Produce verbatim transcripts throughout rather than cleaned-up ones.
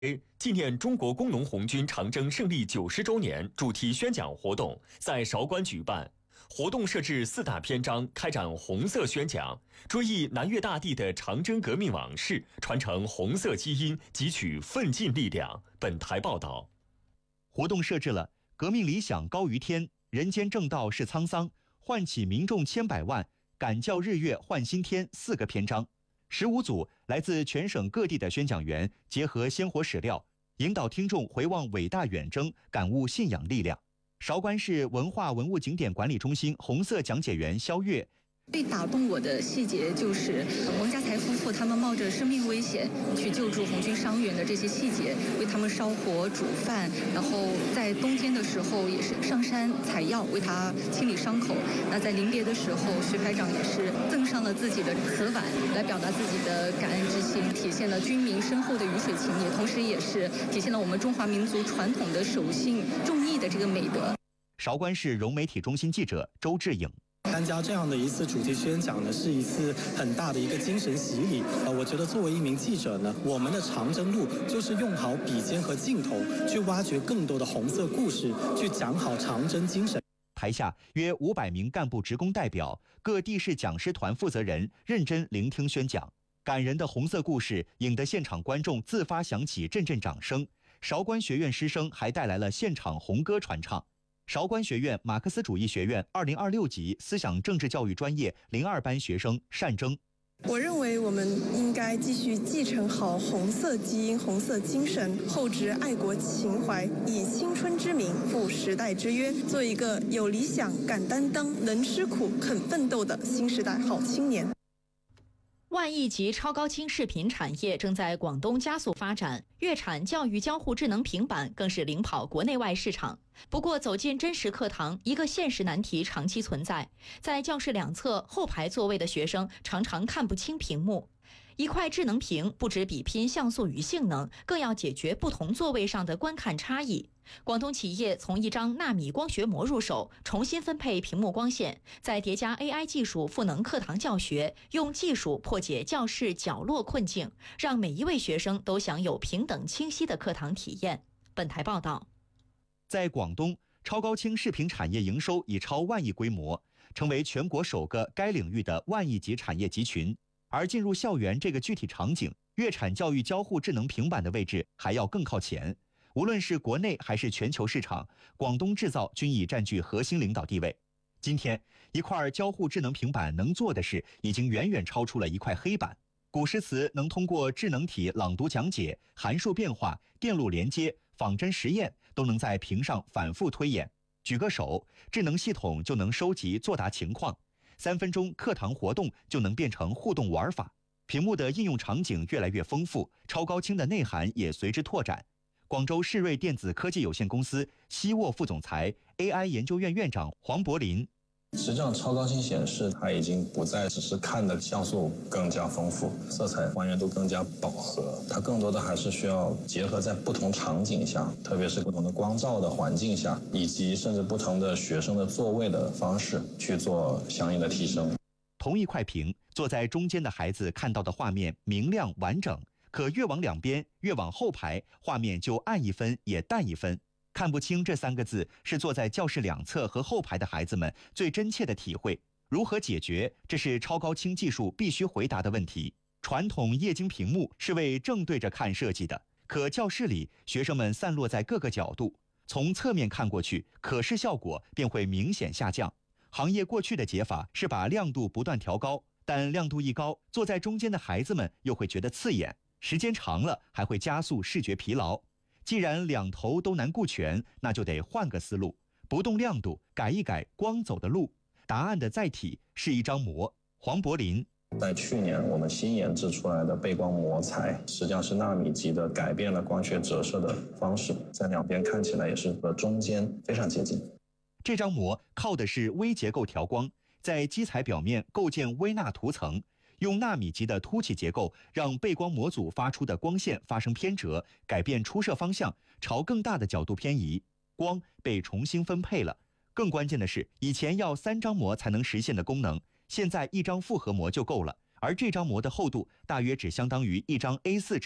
纪念中国工农红军长征胜利九十周年主题宣讲活动在韶关举办。活动设置四大篇章，开展红色宣讲，追忆南越大地的长征革命往事，传承红色基因，汲取奋进力量。本台报道。 活动设置了“革命理想高于天，人间正道是沧桑，唤起民众千百万，感教日月换新天”四个篇章。十五组来自全省各地的宣讲员，结合鲜活史料，引导听众回望伟大远征，感悟信仰力量。韶关市文化文物景点管理中心红色讲解员肖月。 最打动我的细节就是王家才夫妇他们冒着生命危险去救助红军伤员的这些细节，为他们烧火煮饭，然后在冬天的时候也是上山采药为他清理伤口。那在临别的时候，徐排长也是赠上了自己的瓷碗来表达自己的感恩之心，体现了军民深厚的鱼水情谊，同时也是体现了我们中华民族传统的守信重义的这个美德。 韶关市融媒体中心记者周志颖。 参加这样的一次主题宣讲呢，是一次很大的一个精神洗礼。呃，我觉得作为一名记者呢，我们的长征路就是用好笔尖和镜头，去挖掘更多的红色故事，去讲好长征精神。 台下约五百名干部职工代表、各地市讲师团负责人认真聆听宣讲，感人的红色故事引得现场观众自发响起阵阵掌声。韶关学院师生还带来了现场红歌传唱。韶关学院马克思主义学院二零二六级思想政治教育专业零二班学生单征。 我认为我们应该继续继承好红色基因、红色精神，厚植爱国情怀，以青春之名赴时代之约，做一个有理想、敢担当、能吃苦、肯奋斗的新时代好青年。 万亿级超高清视频产业正在广东加速发展，粤产教育交互智能平板更是领跑国内外市场。不过，走进真实课堂，一个现实难题长期存在，在教室两侧后排座位的学生常常看不清屏幕。一块智能屏不只比拼像素与性能，更要解决不同座位上的观看差异。广东企业从一张纳米光学膜入手，重新分配屏幕光线，再叠加 A I 技术赋能课堂教学，用技术破解教室角落困境，让每一位学生都享有平等清晰的课堂体验。本台报道。 在广东，超高清视频产业营收已超万亿规模，成为全国首个该领域的万亿级产业集群。而进入校园这个具体场景，粤产教育交互智能平板的位置还要更靠前。无论是国内还是全球市场，广东制造均已占据核心领导地位。今天，一块交互智能平板能做的事已经远远超出了一块黑板。古诗词能通过智能体朗读讲解、函数变化、电路连接、仿真实验，都能在屏上反复推演。举个手，智能系统就能收集作答情况。三分钟课堂活动就能变成互动玩法，屏幕的应用场景越来越丰富，超高清的内涵也随之拓展。广州世瑞电子科技有限公司西沃副总裁、A I 研究院院长黄柏林。 实际上，超高清显示它已经不再只是看的像素更加丰富，色彩还原度更加饱和，它更多的还是需要结合在不同场景下，特别是不同的光照的环境下，以及甚至不同的学生的座位的方式去做相应的提升。 同一块屏，坐在中间的孩子看到的画面明亮完整，可越往两边，越往后排，画面就暗一分也淡一分。看不清这三个字是坐在教室两侧和后排的孩子们最真切的体会。如何解决？这是超高清技术必须回答的问题。传统液晶屏幕是为正对着看设计的，可教室里学生们散落在各个角度，从侧面看过去，可视效果便会明显下降。行业过去的解法是把亮度不断调高，但亮度一高，坐在中间的孩子们又会觉得刺眼，时间长了还会加速视觉疲劳。既然两头都难顾全，那就得换个思路，不动亮度，改一改光走的路。答案的载体是一张膜。黄柏林。 在去年我们新研制出来的背光膜材，实际上是纳米级的改变了光学折射的方式，在两边看起来也是和中间非常接近。 这张膜靠的是微结构调光，在基材表面构建微纳涂层，用纳米级的凸起结构，让背光模组发出的光线发生偏折，改变出射方向，朝更大的角度偏移，光被重新分配了。更关键的是，以前要三张膜才能实现的功能，现在一张复合膜就够了，而这张膜的厚度大约只相当于一张 A 四 纸。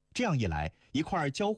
这样一来，一块交